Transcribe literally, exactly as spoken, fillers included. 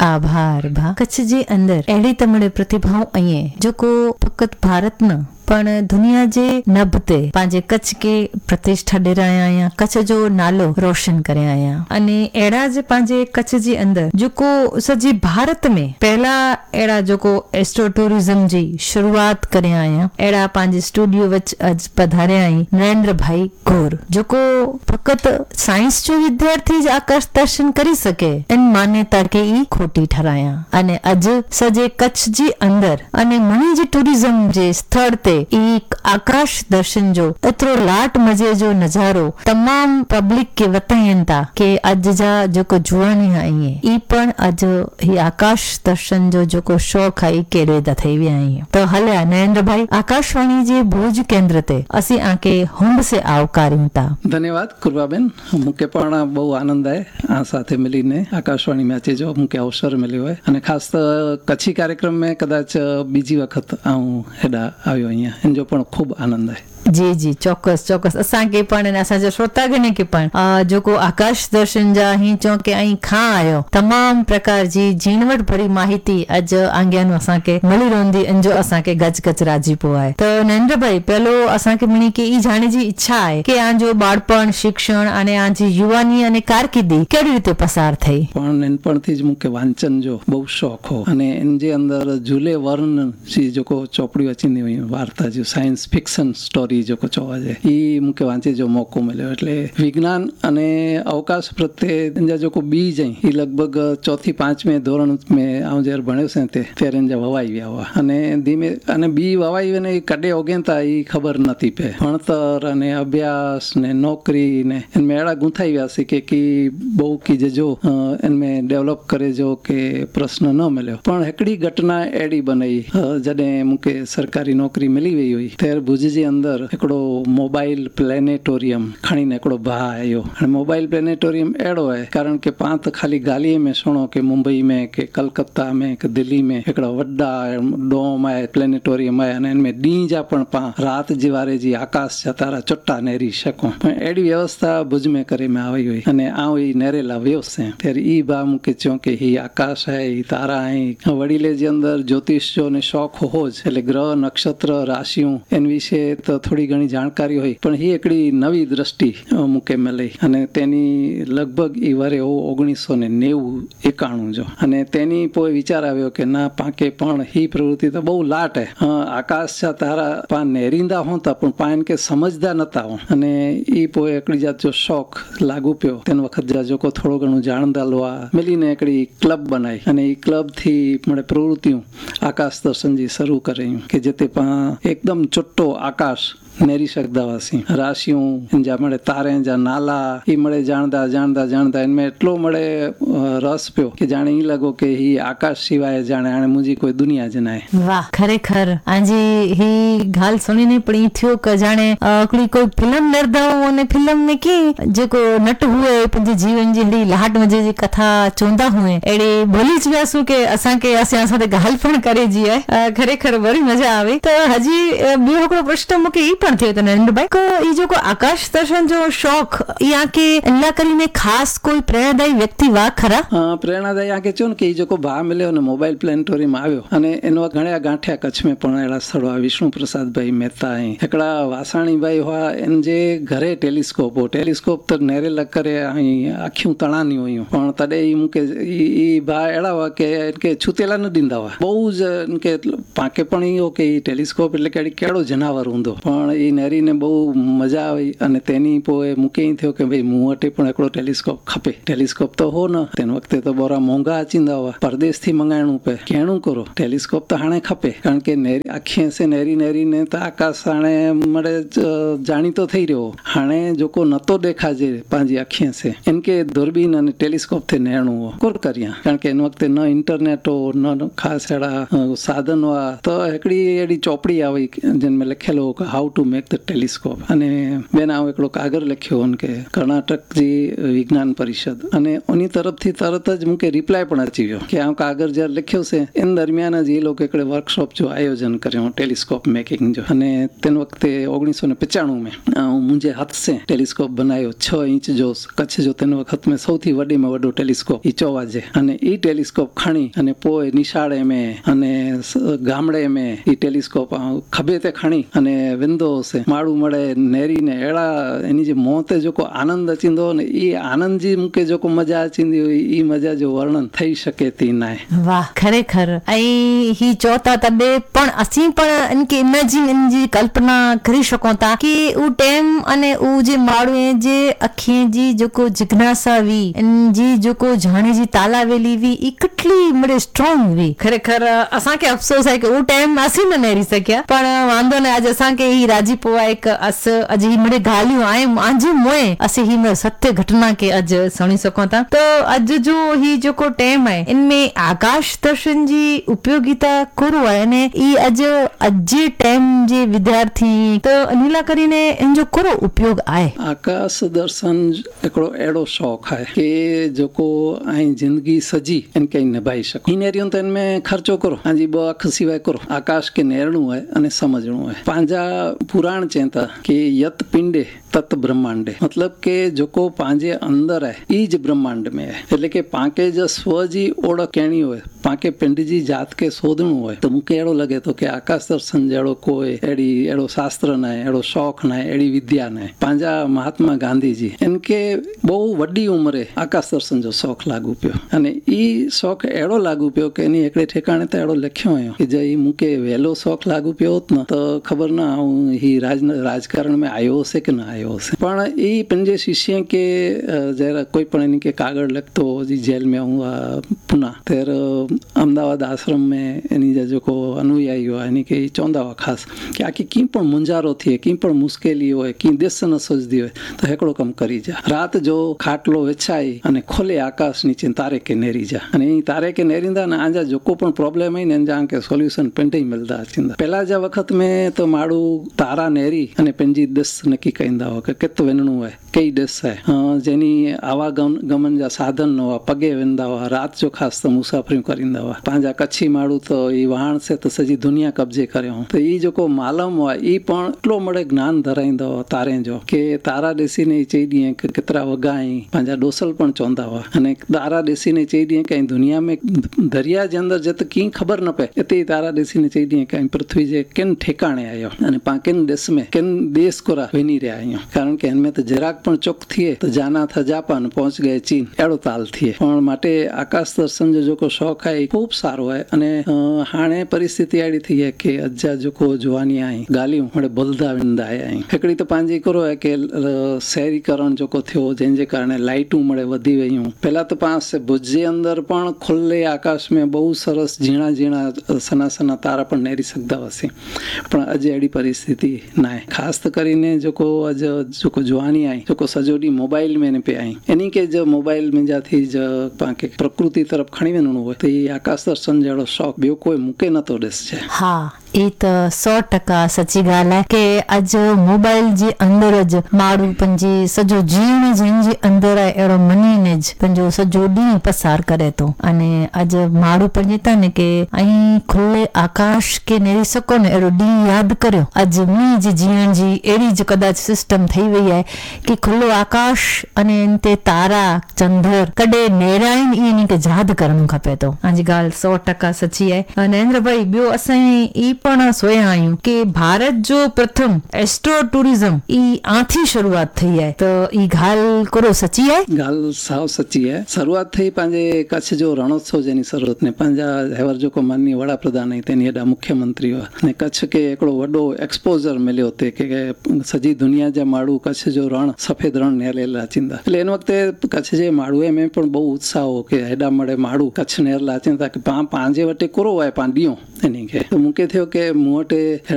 આભાર ભા. કચ્છ જે અંદર એડી તમણે પ્રતિભાવ અહીં જેको ફક્ત ભારત न पण दुनिया जे नभते पांजे कच्छ के प्रतिष्ठा डेराया आया, कच्छ जो नालो रोशन करे आया अने एड़ा जे पांजे कच्छ जे अंदर जोको सजी भारत में पहला एड़ा जोको एस्ट्रो टूरिज्म जी शुरुआत करे आया एड़ा पांजे स्टूडियो विच अज पधारे आई नरेंद्र भाई गोर जोको फकत साइंस जो विद्यार्थी ज आकाश दर्शन करी सके इन मान्यता के ई खोटी ठराया अने अज सजे कच्छ जी अंदर अने मणी जी टूरिज्म जे स्थल ते एक आकाश दर्शन जो एतरो लाट मजे जो नजारो तमाम पब्लिक के वतायन था के अज जा जोको जुवानी आई है ई पण अज ही आकाश दर्शन जो जोको शौक आई केड़े दा થઈ વ્યા आई तो हले नरेंद्र भाई आकाशवाणी जे भुज केंद्र ते असी आके हुंब से आवकार्યું ता. धन्यवाद कुरबाबेन. मुके पण बहु आनंद है आ साथे मिलीने आकाशवाणी में अचे जो मुके अवसर मिल्यो है अने खास तो कच्छी कार्यक्रम में कदाच बीजी वखत आऊं हेडा आव्यो अहींया जो पण खूब आनंद है. जी जी चौकस चौकस असांखे पण असांजा श्रोतागण खे पण जेको आकाश दर्शन जा ही चो के आई खां आयो तमाम प्रकार जी झीणवट भरी माहिती अज आंग्यानो असांखे मिली रहंदी इन जो असांखे गज गज राजी पो आहे. तो नरेंद्र भाई पहलो असांखे मणी के ई जाणे जी इच्छा आहे के आ जो बाळपण शिक्षण अने आ जी युवानी अने कारकिर्दी केडी रीते पसार થઈ. पण नानपणथी ज मुके वांचन जो बहु शौक हो अने इन जे अंदर जुले वर्न जी जोको चोपड़ी अचींदी हुई वार्ता जो साइंस फिक्शन स्टोरी जो चोवा जाए ई मुके वांचे जो मौको मिल्यो એટલે વિજ્ઞાન અને અવકાશ પ્રત્યે जा जोको बीज है ई लगभग चौथी पांचमे धोरण में आऊं જ્યારે ભણ્યો છે તે ત્યારે जा વવાઈ ગયા हुआ અને ધીમે અને બી વવાઈ ને કડે ઓગેતા ई ખબર નથી પે ભણતર અને અભ્યાસ ને નોકરી ને એન મેળા ગુંથાઈ ગયા છે કે की बहु की जो इनमें डेवलप करे जो के प्रश्न न मिल्यो पण हिकड़ी घटना एडी बनाई जडे मुके सरकारी नौकरी मिली वई हुई त्यारे भुज जे अंदर हिकिड़ो मोबाइल प्लेनेटोरियम खणीने हिकिड़ो भाउ आयो. मोबाइल प्लेनेटोरियम अहिड़ो आहे कारण के पाण त ख़ाली ॻाल्हिए में सुणो के मुंबई में के कलकत्ता में के दिल्ली में हिकिड़ा वॾा डोम आहे प्लेनेटोरियम आहे अने हिनमें ॾींहं जा पण पाण राति जे वारे जी आकाश जा तारा चुट्टा नेरी शकूं पण अहिड़ी व्यवस्था भुज में करे में आई हुई अने आउं ई नेरेला वियोसि ત્યારે ई भाउ मूंखे चयो के ही आकाश आहे ही तारा आहीं वडीले जे अंदर ज्योतिष जो ने शौक़ हो ज એટલે ગ્રહ નક્ષત્ર રાશિયું એન વિશે તો થોડી ઘણી જાણકારી હોય પણ ही हिकिड़ी नवी दृष्टि मूंखे मिली अने तेनी लगभग ई वरे हो ओगनीसो ने नेवु एकाणु जो अने तेनी पोइ विचार आव्यो के ना पाके पण ही प्रवृत्ति तो बहु लाट है आकाश जा तारा पा नेरींदा होता पण पान के समझदा नता हो अने ई पोइ हिकिड़ी जात जो शौक लागू पियो तेन वखत जा जोको थोड़ो घणो जाणदा लोआ मिलीने हिकिड़ी क्लब बनाई अने ई क्लब थी मणे प्रवृत्तियूं आकाश दर्शन जी शुरू करियूं के जेते पा एकदम चुट्टो आकाश नेरी सकदा हुआसीं राशियूं इन जा मळे तारे जा नाला ई मळे जाणदा जाणदा जाणदा इनमें एटलो मळे रस पियो के जाणे ई लॻो के ही आकाश सिवाय जाणे हाणे मुंहिंजी कोई दुनिया ज नाहे. वाह खरेखर आजी ही गाल सुणीने पण ई थियो के जाणे हिकिड़ी कोई फिल्म निर्दाओ अने फिल्म में की जेको नट हुए पंहिंजे जीवन जी हेड़ी लाहट मजे जी कथा चवंदा हुए अहिड़ी बोली ज वियासूं के असांखे असां साथे ॻाल्हि पण करे जी आहे खरेखर वरी मजा आवे. त हजी ॿियो हिकिड़ो प्रश्न मूंखे ई पण थियो त नरेंद्र भाई को ई जेको आकाश दर्शन जो शौक ई आके अल्लाह करीने खास कोई प्रेरणादायी व्यक्ति वा खरा? हां प्रेरणादायी आके चोन के ई जेको भा मिल्यो ने मोबाइल प्लेनेटोरियम આવ્યો અને એનો ઘણા ગાંઠિયા કચ્છ में પણ એડા સ્થળો વિષ્ણુ પ્રસાદ ભાઈ મહેતા અહીં એકડા વાસાણી ભાઈ हुआ इन जे घरे टेलिस्कोप हो टेलिस्कोप त नेरेला करे અહીં આખियूं તણાની હોયું પણ તડે ई मुके ई भा એડા हुआ के इनके छूतेला न ॾींदा हुआ बहु ज इनके पाके पण ई हो के ई टेलिस्कोप એટલે કે કેડો જનાવર हूंदो પણ ई नेरी ने बहु मजा आई अने तेनी पोइ मूंखे ई थियो के भाई मूं वटि पण हिकिड़ो टेलिस्कोप खपे. टेलिस्कोप तो हो न तेन वक़्ते तो बोरा मोंघा अचींदा हुआ परदेस थी मंगाइणो पे कहणो करो टेलिस्कोप तो हाणे खपे कारण के नेरी आखियां से नेरी नेरी ने तो आकाश हाणे मड़े जाणी तो थई रहियो हाणे जोको नतो देखाजे पंहिंजी अखियां से इनके दूरबीन अने टेलिस्कोप थे नेणो हो कोर करियां कारण के इन वक़्ते न इंटरनेट हो न खास अहिड़ा साधन हुआ तो हिकिड़ी अहिड़ी चौपड़ी आई जिन में लिखियलु हो how to make the telescope. અને બેન આવો એકડો કાગળ લખ્યો કે કર્ણાટક જે વિજ્ઞાન પરિષદ અને એની તરફથી તરત જ મૂકે રિપ્લાય પણ અચી ગયો કે આ કાગળ જ્યારે લખ્યો છે એન દરમિયાન જ એ લોકો એકડે વર્કશોપ જો આયોજન કર્યો ટેલિસ્કોપ મેકિંગ જો. અને તેન વખતે ઓગણીસો ને પચાણું માં મુંજે હાથ સે ટેલિસ્કોપ બનાવ્યો છ ઇંચ જો કચ્છ જો તેન વખત મેં સૌથી વડીમાં વડો ટેલિસ્કોપ ઈ ચોવાજે. અને એ ટેલિસ્કોપ ખણી અને પોય નિશાળે મેં અને ગામડે મેં એ ટેલિસ્કોપ ખભે તે ખણી અને વિંદો છે માળું મળે નેરીને એડા એની જે મોતે જો કો આનંદ અચીંદો ને એ આનંદ जी મૂકે જો કો મજા અચીંदी हुई ई मजा जो वर्णन થઈ શકે તી નાય. વાહ, ખરેખર અહીં હી ચોતા તબે પણ અસી પણ ઇનકે ઇમેજિન ઇનજી કલ્પના કરી શકો તા કે ઉ ટેમ અને ઉ જે માળું જે અખી જી જો કો જિજ્ઞાસા વી ઇનજી જો કો જાણે जी તાલાવેલી વી ઈ કેટલી મડે સ્ટ્રોંગ વી. ખરેખર અસા કે અફસોસ હે કે ઉ ટાઈમ અસી ન નેરી સક્યા પણ વાંધો ને આજ અસા કે ઈ રાજીપો એક અસ અજી મડે ગાલ્યું આય આજી મોય અસી ही में सत्य घटना के अज सुनी सको था. तो अज जो ही जो को टेम है इनमें आकाश दर्शन जी उपयोगिता करो है ने ई अज अजे टेम जे विद्यार्थी तो अनिला करीने इन जो करो उपयोग आए. आकाश दर्शन एकड़ो एड़ो शौक है कि जो को आई जिंदगी सजी इन कई निभाई सको. इन एरियो तो इनमें खर्चो करो हाजी बो अख सिवाय करो. आकाश के नेरणु है અને સમજણું है. પાંજા પુરાણ ચેતા કે यत पिंडे तत् ब्रह्मांडे मतलब के जो को પાંજે અંદર है ई ज ब्रह्मांड में है. એટલે કે પાંકે જ સ્વજી ઓળખ કેણી હોય પાંકે પિંડજી જાત કે શોધણું હોય તો મુકે એડો લગે તો કે આકાશ દર્શન જેડો કોઈ એડી એડો શાસ્ત્ર ના એડો શોખ ના એડી વિદ્યા ના. પાંજા મહાત્મા ગાંધીજી इनके બહુ વડી ઉંમરે આકાશ દર્શન જો શોખ લાગુ પ્યો અને ઈ શોખ એડો લાગુ પ્યો કે એની એકડે ઠેકાણે તો એડો લખ્યો આયો કે જે ઈ મુકે વહેલો શોખ લાગુ પ્યો હોત ને તો ખબર ના હું ही राज राजकारण में आयो से कि ना आयो से. पण ई पंजे शिष्य के जरा कोई पण इनके के कागड़ लगतो जी जेल में हूँ पुना तेर अहमदाबाद आश्रम में एनी जो को अनुयायी हो यानी कि चौंदा हुआ खास कि आखी की पण मुंजारो थी की पण मुश्केली हो की देश न सोचती हो तो हेकड़ो कम करी जा. रात जो खाटलो वेचाई अने खोले आकाश नीचे तारे के नेरी जा अने तारे के नेरींदा ने आजा जो को पण प्रॉब्लम है ने जा के सोल्यूशन पेंटे मिलदा अचींदा. पहला जा वक्त में तो माड़ू तारा नेरी अने पंजी दस नक्की कईंदा हो के केतो वेनणु है कई दस है जेनी आवागमन जा साधन न हुआ पगे वेंदा हुआ रात जो खास तो मुसाफरी करींदा हुआ. पंहिंजा कच्छी माण्हू तो ई वहाण से तो सॼी दुनिया कब्जे कर्यो तो ई जेको मालम हुआ ई पण एटलो मड़े ज्ञान धराईंदा हुआ तारे जो के तारा ॾिसीने चई ॾींहं के केतिरा वॻा आहीं. पंहिंजा डोसल पण चवंदा हुआ अने तारा ॾिसीने चई ॾींहं के दुनिया में दरिया जे अंदर जत कीअं ख़बर न पए हिते तारा ॾिसीने चई ॾींहं के पृथ्वी जे किन ठिकाणे आहियो अने पाण किन देश में किन देश कोरा वञी रहिया आहियूं. कारण के हिन में त જરાક પણ ચોક थिए तो जाना था जापान पहुंच गए चीन एड़ो ताल थिए. पण माटे आकाश दर्शन जो जेको शौक है खूब सारो है अने हाणे परिस्थिति अड़ी थी है कि अजा जेको जवानी आई गालियूं मड़े बलदा विंदा आई. हिकड़ी तो पंहिंजी करो है कि शहरीकरण जेको थियो जंहिंजे कारणे लाइटूं मड़े वधी वयूं. पहला तो पास भुज जे अंदर पण खुले आकाश में बहु सरस झीणा झीणा सना सना तारा पण नेरी सकदा हुआसीं. पण अजे अड़ी परिस्थिति ना है. खास तो करीने जेको अज जेको जवानी आई जेको सॼो ॾींहुं मोबाइल में ने पे आई इन के जो मोबाइल में जा थी जो पाके प्रकृति तरफ खणी वञणो हो तो ये आकाश दर्शन जहिड़ो शौक़ ॿियो कोई मूंखे नथो ॾिसजे. हा એ તો સો ટકા સચી ॻाल्हि आहे કે अॼु मोबाइल जे अंदर ज माण्हू पंहिंजी सॼो जीवन जंहिंजे अंदर आहे अहिड़ो मञीने ज पंहिंजो सॼो ॾींहुं पसार करे थो. अने अॼु माण्हू पंहिंजे था ने के ऐं खुले आकाश के नेरी सको ने अहिड़ो ॾींहुं यादि करियो. अॼु मींहं जी जीअण जी अहिड़ी जो कदाच सिस्टम ठही वई आहे कि खुलो आकाश अने इन ते तारा चंदर कॾहिं नेराइनि ईअं इन खे यादि करणु खपे थो. पंहिंजी ॻाल्हि सौ टका सची आहे. नरेंद्र भाई ॿियो असां ई पण सोया आहियूं कि भारत जो प्रथम एस्ट्रो टूरिज्म ई आथी शुरुआत थी है तो ई ॻाल्हि करो सची है. ॻाल्हि साव सची है. शुरुआत थी पंहिंजे कच्छ जो रणोत्सव जेनी शरूआत ने पंहिंजा हेवर जेको माननीय वडाप्रधान ऐं तेनी हेॾा मुख्यमंत्री हुआ ने कच्छ के हिकिड़ो वॾो एक्सपोजर मिलियो हुते के सॼी दुनिया जा माण्हू कच्छ जो रण सफ़ेद रण नेरलेला अचींदा. એટલે એન વખતે કચ્છ જે માण्हूअ में પણ બહુ ઉત્સાહ हो કે हेॾा मड़े माण्हू कच्छ नेरला अचनि था कि पाण पंहिंजे वटि कोरो आहे पाण ॾियूं इन खे. त मूंखे थियो कि मूं वटि